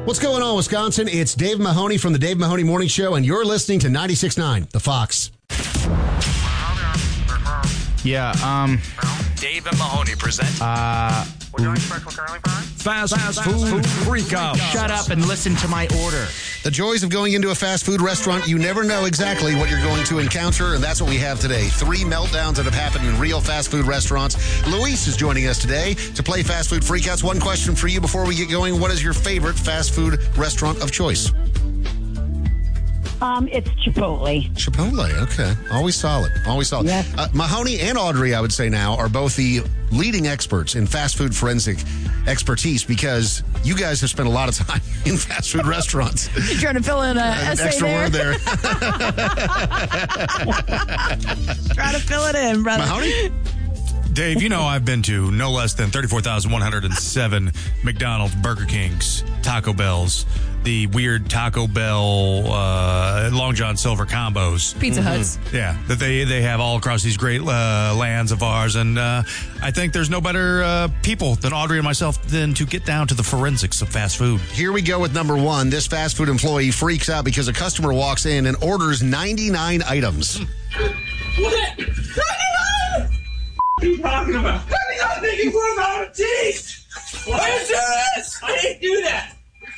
What's going on, Wisconsin? It's Dave Mahoney from the Dave Mahoney Morning Show, and you're listening to 96.9, The Fox. Yeah, Dave and Mahoney present. We're doing special curly fries? Fast food freakout. shut up and listen to my order. The joys of going into a fast food restaurant, you never know exactly what you're going to encounter, and that's what we have today. 3 meltdowns that have happened in real fast food restaurants. Luis is joining us today to play Fast Food Freakouts. One question for you before we get going. What is your favorite fast food restaurant of choice? It's Chipotle. Chipotle, okay. Always solid. Always solid. Yes. Mahoney and Audrey, I would say now, are both the leading experts in fast food forensic expertise because you guys have spent a lot of time in fast food restaurants. You're trying to fill in an essay extra there. word there. Try to fill it in, brother. Mahoney? Dave, you know I've been to no less than 34,107 McDonald's, Burger Kings, Taco Bells, the weird Taco Bell Long John Silver combos. Pizza Huts. Yeah, that they have all across these great lands of ours. And I think there's no better people than Audrey and myself than to get down to the forensics of fast food. Here we go with number 1. This fast food employee freaks out because a customer walks in and orders 99 items. What? 99? What are you talking about? 99 making for a cheese! Are you serious? I didn't do that!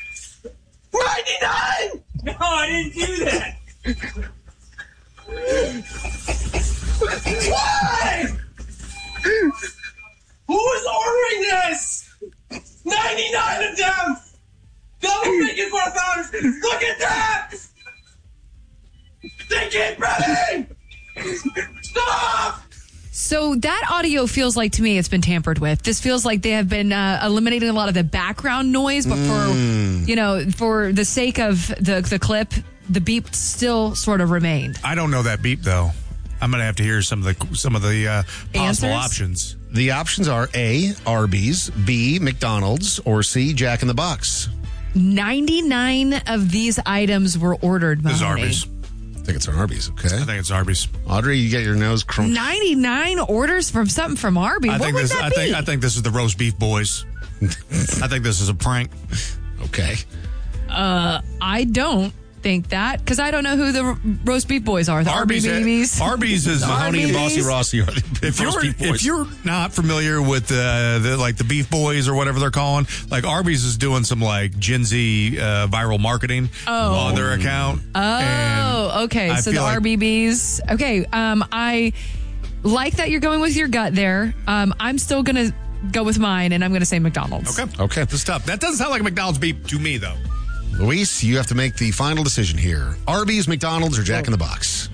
99! No, I didn't do that! Why? Who was ordering this? 99 of them! Double making for $1,000! Look at that! They keep running! Stop! So that audio feels like to me it's been tampered with. This feels like they have been eliminating a lot of the background noise, but for the sake of the clip, the beep still sort of remained. I don't know that beep though. I'm gonna have to hear some of the possible Answers? options. The options are A, Arby's, B, McDonald's, or C, Jack in the Box. 99 of these items were ordered, This is Mahoney. Arby's. I think it's an Arby's, okay? I think it's Arby's. Audrey, you get your nose crunched. 99 orders from something from Arby's. I What think would this. that be? I think this is the roast beef boys. I think this is a prank. Okay. I don't think that because I don't know who the roast beef boys are. The Arby's Arby's is Mahoney and Bossy Arby's. Rossi are the If you're not familiar with the beef boys or whatever they're calling, like Arby's is doing some like Gen Z viral marketing on their account. Oh, okay. So the RBBs. Okay. I like that you're going with your gut there. I'm still gonna go with mine, and I'm gonna say McDonald's. Okay. That's tough. That doesn't sound like a McDonald's beef to me though. Luis, you have to make the final decision here. Arby's, McDonald's, or Jack in the Box?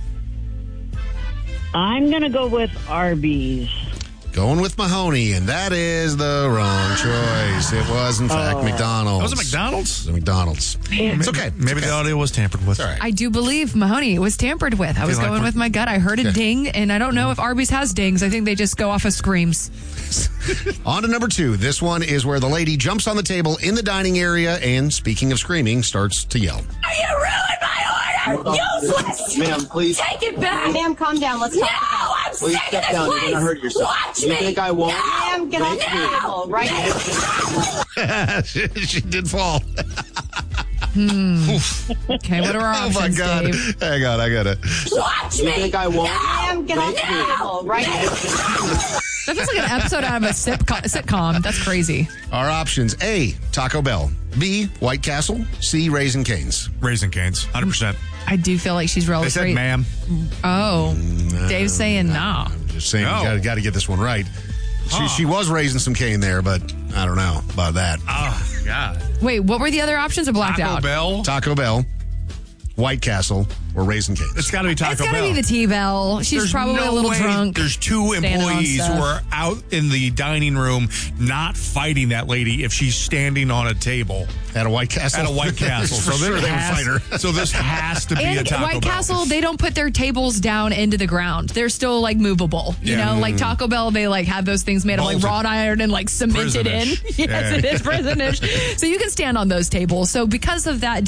I'm going to go with Arby's. Going with Mahoney, and that is the wrong choice. It was, in fact, McDonald's. Was it McDonald's? It was McDonald's. It's okay. Maybe the audio was tampered with. All right. I do believe Mahoney was tampered with. I was like going we're- with my gut. I heard a Okay. ding, and I don't know if Arby's has dings. I think they just go off of screams. On to number 2. This one is where the lady jumps on the table in the dining area and, speaking of screaming, starts to yell. You ruined my order! Useless! Ma'am, please. Take it back! Ma'am, calm down. Let's talk about it. I'm Please sick step of this down. You're place! gonna hurt yourself. Watch You me! think I won't? Ma'am, get off the table right now! She did fall. Okay, what are our Oh, my options, God. Dave? Hang on, I got it. Watch You me! think I won't? Ma'am, get off the table right now! That feels like an episode out of a sitcom. That's crazy. Our options: A, Taco Bell; B, White Castle; C, Raisin Cane's. Raisin Cane's, 100%. I do feel like she's They really said, "Ma'am." Oh, Dave's saying no. I'm just saying, No. you got to get this one right. She was raising some cane there, but I don't know about that. Oh God. Wait, what were the other options? I blacked Taco out. Bell. Taco Bell, White Castle, or Raisin Cane's. It's got to be Taco It's got to Bell. be the T-Bell. She's There's probably no a little way drunk. There's 2 standing on employees who stuff. are out in the dining room not fighting that lady if she's standing on a table At a White Castle? at a White Castle. For sure they would fight her. So this has to be a And Taco White Bell. Castle, they don't put their tables down into the ground. They're still like movable. You Yeah. know, like Taco Bell, they like have those things made of like Bolted. wrought iron and like cemented in. Prisonish. Yes, Yeah. it is prisonish. So you can stand on those tables. So because of that,